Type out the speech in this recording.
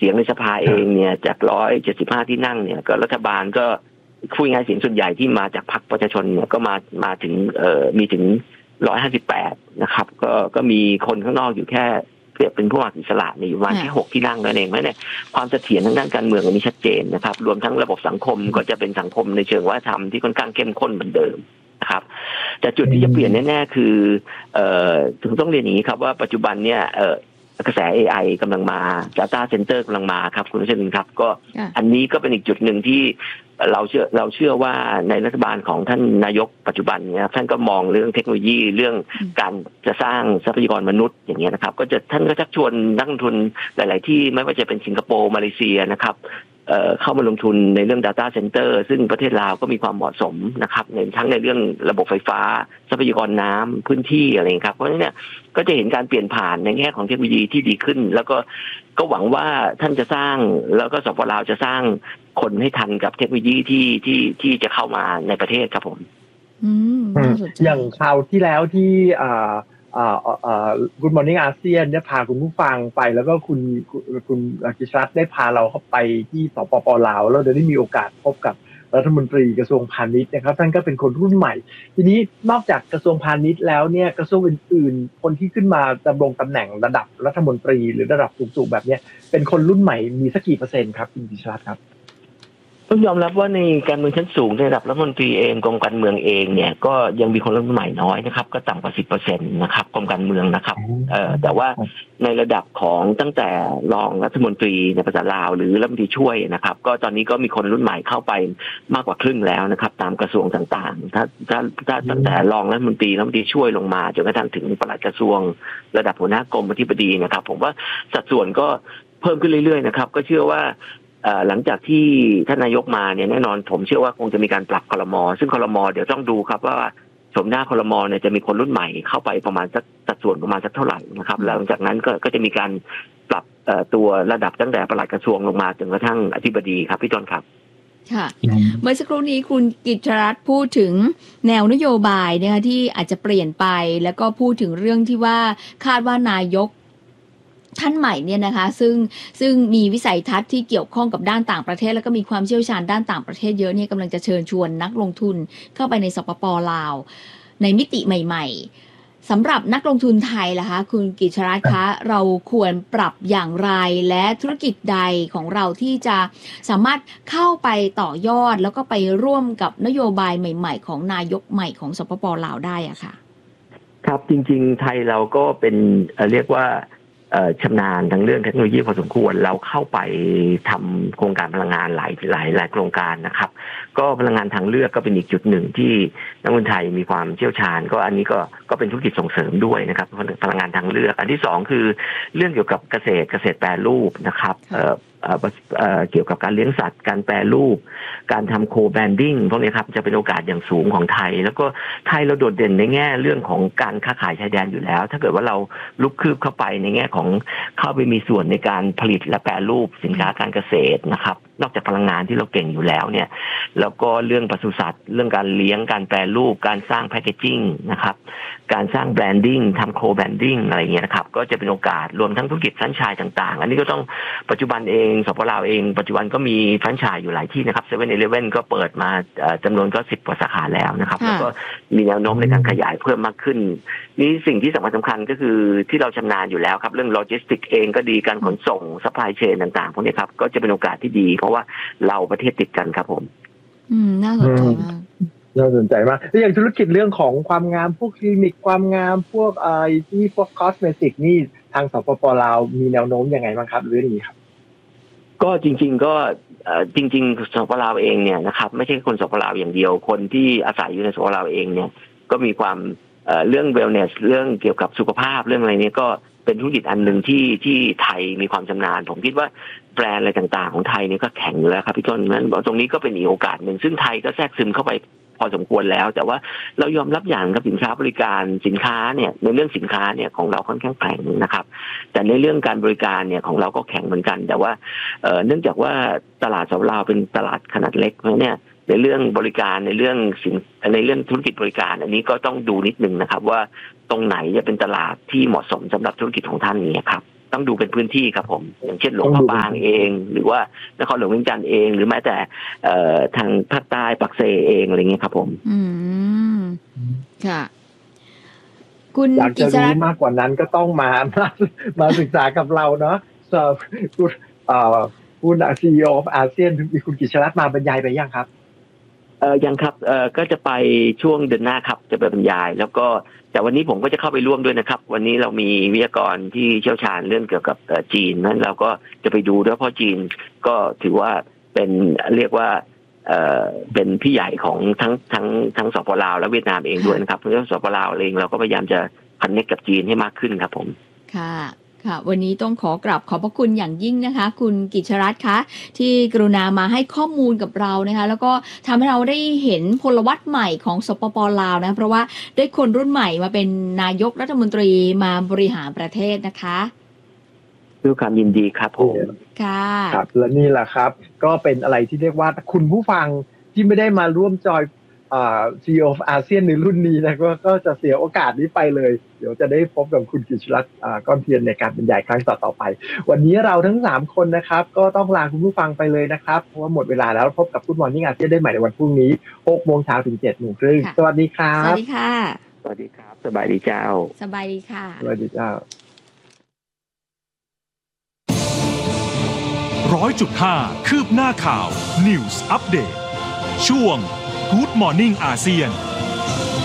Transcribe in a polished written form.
สียงในสภาเองเนี่ยจาก175ที่นั่งเนี่ยก็รัฐบาลก็คุยง่ายเสียงส่วนใหญ่ที่มาจากพรรคประชาชนเนี่ยก็มาถึงมีถึง158นะครับก็มีคนข้างนอกอยู่แค่เป็นผู้สมัครอิสระในอยู่ประมาณแค่6ที่นั่งนั่นเองเพราะเนี่ยความเสถียรทางด้านการเมืองมีชัดเจนนะครับรวมทั้งระบบสังคมก็จะเป็นสังคมในเชิงวัฒนธรรมที่ค่อนข้างเข้มข้นเหมือนเดิมนะครับแต่จุดที่จะเปลี่ยนแน่ๆคือถึงต้องเรียนอย่างนี้ครับว่าปัจจุบันเนี่ยกระแส AI กำลังมา Data Center กำลังมาครับคุณรัชนินครับก็อันนี้ก็เป็นอีกจุดหนึ่งที่เราเชื่อว่าในรัฐบาลของท่านนายกปัจจุบันเนี่ยท่านก็มองเรื่องเทคโนโลยีเรื่องการจะสร้างทรัพยากรมนุษย์อย่างเงี้ยนะครับท่านก็ชักชวนนักลงทุนหลายๆที่ไม่ว่าจะเป็นสิงคโปร์มาเลเซียนะครับเข้ามาลงทุนในเรื่อง Data Center ซึ่งประเทศลาวก็มีความเหมาะสมนะครับทั้งในเรื่องระบบไฟฟ้าทรัพยากรน้ำพื้นที่อะไรครับเพราะฉะนั้นเนี่ยก็จะเห็นการเปลี่ยนผ่านในแง่ของเทคโนโลยีที่ดีขึ้นแล้วก็หวังว่าท่านจะสร้างแล้วก็สปป.ลาวจะสร้างคนให้ทันกับเทคโนโลยีที่จะเข้ามาในประเทศครับผมอย่างคราวที่แล้วที่Good Morning อาเซียนเนี่ยพาคุณผู้ฟังไปแล้วก็คุณกิชรัตน์ได้พาเราเข้าไปที่สปป.ลาวแล้วได้มีโอกาสพบกับรัฐมนตรีกระทรวงพาณิชย์นะครับท่านก็เป็นคนรุ่นใหม่ทีนี้นอกจากกระทรวงพาณิชย์แล้วเนี่ยกระทรวงอื่นๆคนที่ขึ้นมาดำรงตำแหน่งระดับรัฐมนตรีหรือระดับสูงๆแบบนี้เป็นคนรุ่นใหม่มีสักกี่เปอร์เซ็นต์ครับคุณกิชรัตน์ครับต้องยอมรับว่าในการเมืองชั้นสูงในระดับรัฐมนตรีเองกรมการเมืองเองเนี่ยก็ยังมีคนรุ่นใหม่น้อยนะครับก็ต่ำกว่า 10% นะครับกรมการเมืองนะครับแต่ว่าในระดับของตั้งแต่รองรัฐมนตรีในภาษาลาวหรือรัฐมนตรีช่วยนะครับก็ตอนนี้ก็มีคนรุ่นใหม่เข้าไปมากกว่าครึ่งแล้วนะครับตามกระทรวงต่างๆถ้าตั้งแต่รองรัฐมนตรีช่วยลงมาจนกระทั่งถึงปลัดกระทรวงระดับหัวหน้ากรมอธิบดีนะครับผมว่าสัดส่วนก็เพิ่มขึ้นเรื่อยๆนะครับก็เชื่อว่าหลังจากที่ท่านนายกมาเนี่ยแน่นอนผมเชื่อว่าคงจะมีการปรับครม.ซึ่งครม.เดี๋ยวต้องดูครับว่าชมหน้าครม.เนี่ยจะมีคนรุ่นใหม่เข้าไปประมาณสัดส่วนประมาณสักเท่าไหร่นะครับหลังจากนั้นก็จะมีการปรับตัวระดับตั้งแต่ปลัดกระทรวงลงมาจนกระทั่งอธิบดีครับพี่ต้นครับค่ะเมื่อสักครู่นี้คุณกิจรัตน์พูดถึงแนวนโยบายนะคะที่อาจจะเปลี่ยนไปแล้วก็พูดถึงเรื่องที่ว่าคาดว่านายกท่านใหม่เนี่ยนะคะซึ่งมีวิสัยทัศน์ที่เกี่ยวข้องกับด้านต่างประเทศแล้วก็มีความเชี่ยวชาญด้านต่างประเทศเยอะเนี่ยกำลังจะเชิญชวนนักลงทุนเข้าไปในสปป.ลาวในมิติใหม่ๆสำหรับนักลงทุนไทยล่ะคะคุณกิจรัตน์คะเราควรปรับอย่างไรและธุรกิจใดของเราที่จะสามารถเข้าไปต่อยอดแล้วก็ไปร่วมกับนโยบายใหม่ๆของนายกใหม่ของสปป.ลาวได้อะค่ะครับจริงๆไทยเราก็เป็นเรียกว่าชำนาญทั้งเรื่องเทคโนโลยีพอสมควรเราเข้าไปทำโครงการพลังงานหลายโครงการนะครับก็พลังงานทางเลือกก็เป็นอีกจุดหนึ่งที่นักลงทุนไทยมีความเชี่ยวชาญก็อันนี้ก็เป็นธุรกิจส่งเสริมด้วยนะครับพลังงานทางเลือกอันที่สองคือเรื่องเกี่ยวกับเกษตรแปรรูปนะครับเกี่ยวกับการเลี้ยงสัตว์การแปรรูปการทำโคแบรนดิ้งพวกนี้ครับจะเป็นโอกาสอย่างสูงของไทยแล้วก็ไทยเราโดดเด่นในแง่เรื่องของการค้าขายชายแดนอยู่แล้วถ้าเกิดว่าเราลุกคืบเข้าไปในแง่ของเข้าไปมีส่วนในการผลิตและแปรรูปสินค้าการเกษตรนะครับนอกจากพลังงานที่เราเก่งอยู่แล้วเนี่ยแล้วก็เรื่องปศุสัตว์เรื่องการเลี้ยงการแปรรูปการสร้างแพคเกจจิ้งนะครับการสร้างแบรนดิ้งทำโคแบรนดิ้งอะไรเงี้ยนะครับก็จะเป็นโอกาสรวมทั้งธุรกิจแฟรนไชส์ต่างๆอันนี้ก็ต้องปัจจุบันเองสปป.ลาวเองปัจจุบันก็มีแฟรนไชส์อยู่หลายที่นะครับ 7-Eleven ก็เปิดมาจำนวนก็10 กว่าสาขาแล้วนะครับแล้วก็มีแนวโน้มในการขยายเพิ่มมากขึ้นนี่สิ่งที่สำคัญก็คือที่เราชำนาญอยู่แล้วครับเรื่องโลจิสติกเองก็ดีการขนส่งซัพพลายเชนต่างๆพวกนี้ครับก็จะเป็นโอกาสที่ดีเพราะว่าเราประเทศติดกันครับผมน่าสนใจมากน่าสนใจมากแล้วอย่างธุรกิจเรื่องของความงามพวกคลินิกความงามพวกที่พวกคอสเมติกนี่ทางสปป.ลาวมีแนวโน้มยังไงบ้างครับเรื่องนี้ครับก็จริงๆสปป.ลาวเองเนี่ยนะครับไม่ใช่คนสปป.ลาวอย่างเดียวคนที่อาศัยอยู่ในสปป.ลาวเองเนี่ยก็มีความเรื่อง wellness เรื่องเกี่ยวกับสุขภาพเรื่องอะไรนี้ก็เป็นธุรกิจอันหนึ่งที่ไทยมีความชำนาญผมคิดว่าแบรนด์อะไรต่างๆของไทยนี่ก็แข็งแล้วครับพี่ต้นนั้นตรงนี้ก็เป็นอีกโอกาสหนึ่งซึ่งไทยก็แทรกซึมเข้าไปพอสมควรแล้วแต่ว่าเรายอมรับอย่างกับสินค้าบริการสินค้าเนี่ยในเรื่องสินค้าเนี่ยของเราค่อนข้างแข็งนะครับแต่ในเรื่องการบริการเนี่ยของเราก็แข็งเหมือนกันแต่ว่าเนื่องจากว่าตลาดสปป.ลาวเป็นตลาดขนาดเล็กเพราะเนี่ยในเรื่องบริการในเรื่องธุรกิจบริการอันนี้ก็ต้องดูนิดนึงนะครับว่าตรงไหนจะเป็นตลาดที่เหมาะสมสำหรับธุรกิจของท่านนี้ครับต้องดูเป็นพื้นที่ครับผมอย่างเช่นหลวงพระบางเองหรือว่านครหลวงเวียงจันทร์เองหรือแม้แต่ทางภาคใต้ปักเซเองอะไรเงี้ยครับผมค่ะคุณอยากจะรู้มากกว่านั้นก็ต้องมาศึกษากับเราเนาะคุณ CEO of ASEAN คุณกิจรัตน์มาบรรยายไปยังครับยังครับก็จะไปช่วงเดือนหน้าครับจะไปบรรยายแล้วก็แต่วันนี้ผมก็จะเข้าไปร่วมด้วยนะครับวันนี้เรามีวิทยากรที่เชี่ยวชาญเรื่องเกี่ยวกับจีนนั้นเราก็จะไปดูด้วยเพราะจีนก็ถือว่าเป็นเรียกว่าเป็นพี่ใหญ่ของทั้งสปป.ลาวและเวียดนามเองด้วยนะครับเพราะฉะนั้นสปป.ลาวเองเราก็พยายามจะคอนเนคกับจีนให้มากขึ้นครับผมค่ะค่ะวันนี้ต้องขอกราบขอบพระคุณอย่างยิ่งนะคะคุณกิจรัตน์คะที่กรุณามาให้ข้อมูลกับเรานะคะแล้วก็ทำให้เราได้เห็นพลวัตใหม่ของสปป.ลาวนะเพราะว่าได้คนรุ่นใหม่มาเป็นนายกรัฐมนตรีมาบริหารประเทศนะคะด้วยความยินดีครับผมค่ะครับและนี่แหละครับก็เป็นอะไรที่เรียกว่าคุณผู้ฟังที่ไม่ได้มาร่วมจอยCEO of ASEAN ในรุ่นนี้นะก็จะเสียโอกาสนี้ไปเลยเดี๋ยวจะได้พบกับคุณกิจรัตน์ก้อนเทียนในการบรรยายครั้งต่อไปวันนี้เราทั้ง3คนนะครับก็ต้องลาคุณผู้ฟังไปเลยนะครับเพราะว่าหมดเวลาแล้วพบกับGood Morning ASEANได้ใหม่ในวันพรุ่งนี้ 6:00 นถึง 7:30 นสวัสดีครับสวัสดีค่ะสวัสดีครับสบายดีเจ้าสบายดีค่ะสวัสดีเจ้า 100.5 คืบหน้าข่าว News Update ช่วง Good Morning ASEAN